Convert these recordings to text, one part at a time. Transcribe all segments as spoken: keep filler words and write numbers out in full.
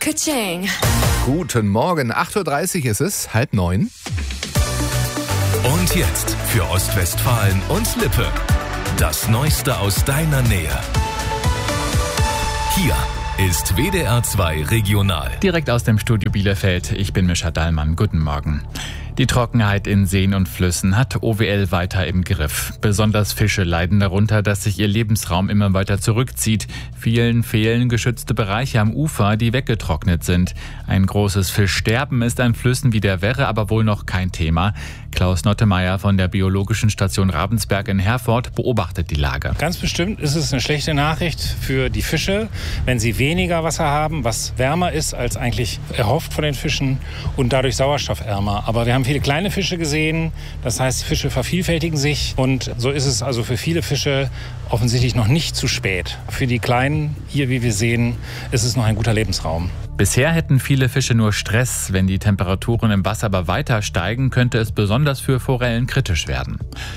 Ka-ching. Guten Morgen, acht Uhr dreißig ist es, halb neun. Und jetzt für Ostwestfalen und Lippe. Das Neueste aus deiner Nähe. Hier ist W D R zwei Regional. Direkt aus dem Studio Bielefeld, ich bin Mischa Dallmann. Guten Morgen. Die Trockenheit in Seen und Flüssen hat O W L weiter im Griff. Besonders Fische leiden darunter, dass sich ihr Lebensraum immer weiter zurückzieht. Vielen fehlen geschützte Bereiche am Ufer, die weggetrocknet sind. Ein großes Fischsterben ist an Flüssen wie der Werre aber wohl noch kein Thema. Klaus Nottemeier von der Biologischen Station Ravensberg in Herford beobachtet die Lage. Ganz bestimmt ist es eine schlechte Nachricht für die Fische, wenn sie weniger Wasser haben, was wärmer ist als eigentlich erhofft von den Fischen und dadurch sauerstoffärmer. Aber wir haben viele kleine Fische gesehen, das heißt, Fische vervielfältigen sich und so ist es also für viele Fische offensichtlich noch nicht zu spät. Für die Kleinen, hier wie wir sehen, ist es noch ein guter Lebensraum. Bisher hätten viele Fische nur Stress. Wenn die Temperaturen im Wasser aber weiter steigen, könnte es besonders für Forellen kritisch werden.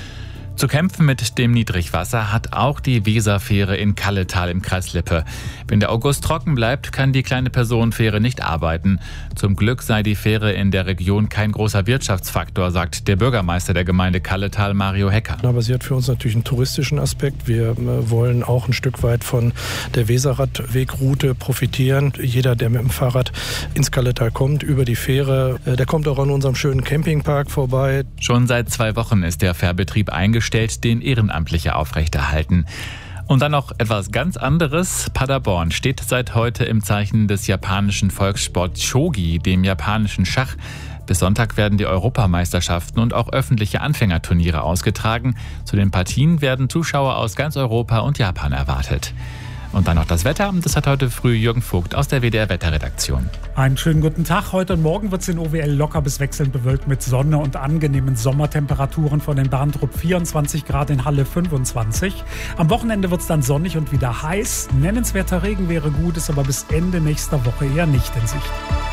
Zu kämpfen mit dem Niedrigwasser hat auch die Weserfähre in Kalletal im Kreis Lippe. Wenn der August trocken bleibt, kann die kleine Personenfähre nicht arbeiten. Zum Glück sei die Fähre in der Region kein großer Wirtschaftsfaktor, sagt der Bürgermeister der Gemeinde Kalletal, Mario Hecker. Aber sie hat für uns natürlich einen touristischen Aspekt. Wir wollen auch ein Stück weit von der Weserradwegroute profitieren. Jeder, der mit dem Fahrrad ins Kalletal kommt, über die Fähre, der kommt auch an unserem schönen Campingpark vorbei. Schon seit zwei Wochen ist der Fährbetrieb eingestellt, den Ehrenamtliche aufrechterhalten. Und dann noch etwas ganz anderes. Paderborn steht seit heute im Zeichen des japanischen Volkssports Shogi, dem japanischen Schach. Bis Sonntag werden die Europameisterschaften und auch öffentliche Anfängerturniere ausgetragen. Zu den Partien werden Zuschauer aus ganz Europa und Japan erwartet. Und dann noch das Wetter. Das hat heute früh Jürgen Vogt aus der W D R-Wetterredaktion. Einen schönen guten Tag. Heute und morgen wird es in O W L locker bis wechselnd bewölkt mit Sonne und angenehmen Sommertemperaturen von den Bahntrupp vierundzwanzig Grad, in Halle fünfundzwanzig. Am Wochenende wird es dann sonnig und wieder heiß. Nennenswerter Regen wäre gut, ist aber bis Ende nächster Woche eher nicht in Sicht.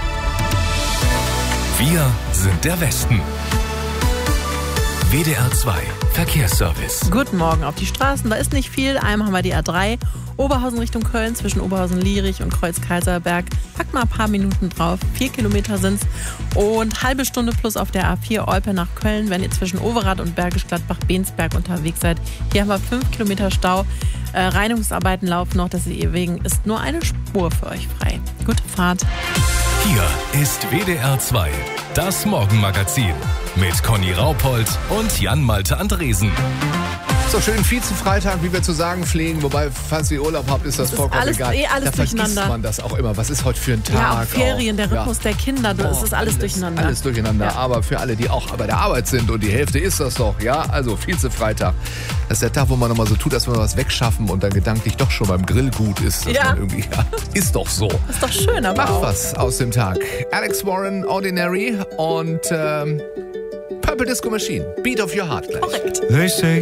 Wir sind der Westen. W D R zwei Verkehrsservice. Guten Morgen auf die Straßen. Da ist nicht viel. Einmal haben wir die A drei. Oberhausen Richtung Köln, zwischen Oberhausen-Lierich und Kreuz-Kaiserberg. Packt mal ein paar Minuten drauf. Vier Kilometer sind's. Und halbe Stunde plus auf der A vier Olpe nach Köln, wenn ihr zwischen Overath und Bergisch Gladbach-Bensberg unterwegs seid. Hier haben wir fünf Kilometer Stau. Äh, Reinigungsarbeiten laufen noch, deswegen ist nur eine Spur für euch frei. Gute Fahrt. Hier ist W D R zwei, das Morgenmagazin mit Conny Raupold und Jan-Malte Andresen. So schön Vize-Freitag, wie wir zu sagen pflegen. Wobei, falls ihr Urlaub habt, ist das, das vollkommen alles, egal. Eh alles da vergisst durcheinander. man das auch immer. Was ist heute für ein Tag? Ja, auch Ferien, auch. der Rhythmus ja. der Kinder, das oh, ist alles, alles durcheinander. Alles durcheinander, ja. Aber für alle, die auch bei der Arbeit sind und die Hälfte ist das doch, ja, also Vize-Freitag. Das ist der Tag, wo man nochmal so tut, dass wir was wegschaffen und dann gedanklich doch schon beim Grill gut ist. Dass ja. man irgendwie, ja, ist doch so. Ist doch schön, aber Macht auch. was aus dem Tag. Alex Warren, Ordinary und ähm, Purple Disco Machine. Beat of Your Heart gleich. Korrekt. They say